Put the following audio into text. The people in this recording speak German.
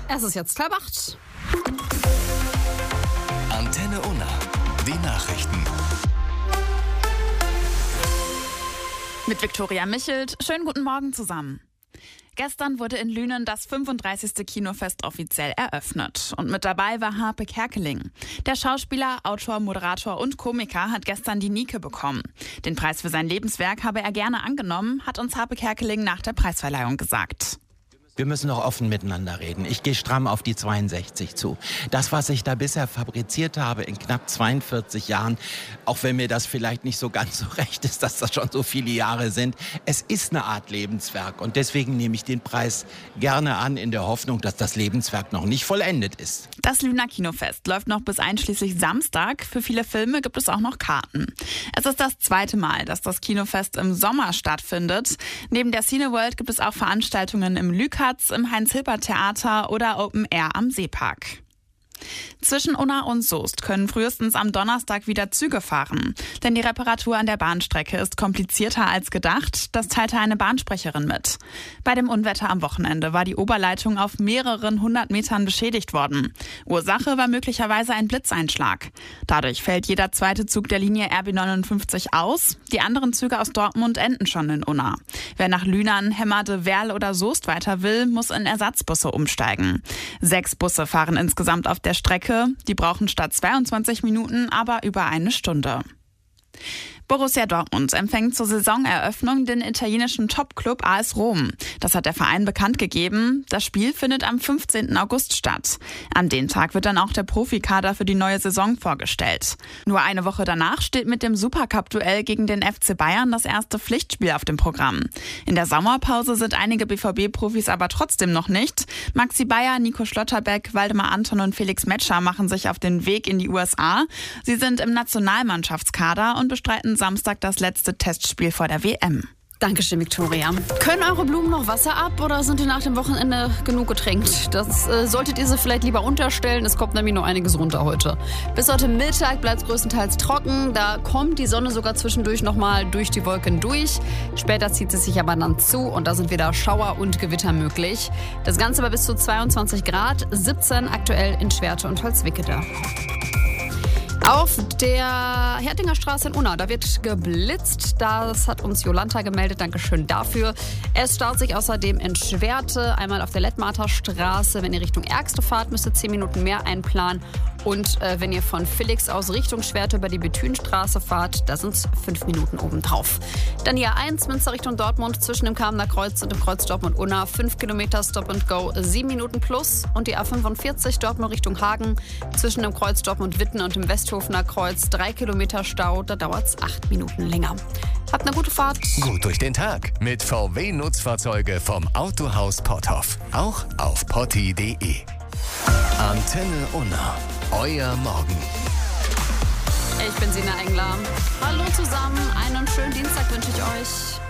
Es ist jetzt 7:30. Antenne Unna, die Nachrichten. Mit Viktoria Michelt. Schönen guten Morgen zusammen. Gestern wurde in Lünen das 35. Kinofest offiziell eröffnet. Und mit dabei war Harpe Kerkeling. Der Schauspieler, Autor, Moderator und Komiker hat gestern die Nike bekommen. Den Preis für sein Lebenswerk habe er gerne angenommen, hat uns Harpe Kerkeling nach der Preisverleihung gesagt. Wir müssen doch offen miteinander reden. Ich gehe stramm auf die 62 zu. Das, was ich da bisher fabriziert habe in knapp 42 Jahren, auch wenn mir das vielleicht nicht so ganz so recht ist, dass das schon so viele Jahre sind, es ist eine Art Lebenswerk. Und deswegen nehme ich den Preis gerne an, in der Hoffnung, dass das Lebenswerk noch nicht vollendet ist. Das Lüner Kinofest läuft noch bis einschließlich Samstag. Für viele Filme gibt es auch noch Karten. Es ist das zweite Mal, dass das Kinofest im Sommer stattfindet. Neben der Cineworld gibt es auch Veranstaltungen im Lükatz, im Heinz-Hilpert-Theater oder Open Air am Seepark. Zwischen Unna und Soest können frühestens am Donnerstag wieder Züge fahren. Denn die Reparatur an der Bahnstrecke ist komplizierter als gedacht. Das teilte eine Bahnsprecherin mit. Bei dem Unwetter am Wochenende war die Oberleitung auf mehreren 100 Metern beschädigt worden. Ursache war möglicherweise ein Blitzeinschlag. Dadurch fällt jeder zweite Zug der Linie RB 59 aus. Die anderen Züge aus Dortmund enden schon in Unna. Wer nach Lünen, Hemmerde, Werl oder Soest weiter will, muss in Ersatzbusse umsteigen. 6 Busse fahren insgesamt auf der Strecke. Die brauchen statt 22 Minuten aber über eine Stunde. Borussia Dortmund empfängt zur Saisoneröffnung den italienischen Topclub AS Rom. Das hat der Verein bekannt gegeben. Das Spiel findet am 15. August statt. An dem Tag wird dann auch der Profikader für die neue Saison vorgestellt. Nur eine Woche danach steht mit dem Supercup-Duell gegen den FC Bayern das erste Pflichtspiel auf dem Programm. In der Sommerpause sind einige BVB-Profis aber trotzdem noch nicht. Maxi Bayer, Nico Schlotterbeck, Waldemar Anton und Felix Metscher machen sich auf den Weg in die USA. Sie sind im Nationalmannschaftskader und bestreiten Samstag das letzte Testspiel vor der WM. Dankeschön, Viktoria. Können eure Blumen noch Wasser ab oder sind die nach dem Wochenende genug getränkt? Das solltet ihr sie vielleicht lieber unterstellen. Es kommt nämlich noch einiges runter heute. Bis heute Mittag bleibt es größtenteils trocken. Da kommt die Sonne sogar zwischendurch nochmal durch die Wolken durch. Später zieht sie sich aber dann zu und da sind wieder Schauer und Gewitter möglich. Das Ganze bei bis zu 22 Grad, 17 aktuell in Schwerte und Holzwickede. Auf der Hertinger Straße in Unna, da wird geblitzt. Das hat uns Jolanta gemeldet. Dankeschön dafür. Es staut sich außerdem in Schwerte. Einmal auf der Lettmarter Straße. Wenn ihr Richtung Ärgste fahrt, müsst ihr 10 Minuten mehr einplanen. Und wenn ihr von Felix aus Richtung Schwerte über die Bethünstraße fahrt, da sind es 5 Minuten obendrauf. Dann die A1 Münster Richtung Dortmund zwischen dem Kamener Kreuz und dem Kreuz Dortmund-Unna. 5 Kilometer Stop and Go, 7 Minuten plus. Und die A45 Dortmund Richtung Hagen zwischen dem Kreuz Dortmund-Witten und dem Westhofener Kreuz. 3 Kilometer Stau, da dauert es 8 Minuten länger. Habt eine gute Fahrt. Gut durch den Tag mit VW-Nutzfahrzeuge vom Autohaus Potthoff. Auch auf potti.de. Antenne Unna. Euer Morgen. Ich bin Sina Engler. Hallo zusammen, einen schönen Dienstag wünsche ich euch.